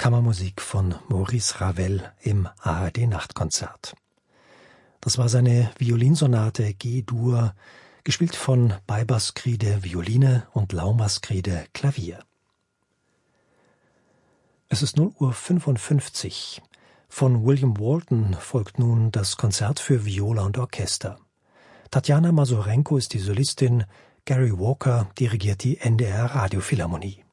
Kammermusik von Maurice Ravel im ARD-Nachtkonzert. Das war seine Violinsonate G-Dur, gespielt von Beiberskride Violine und Laumaskride Klavier. Es ist 0:55 Uhr. Von William Walton folgt nun das Konzert für Viola und Orchester. Tatjana Masorenko ist die Solistin, Gary Walker dirigiert die NDR Radiophilharmonie.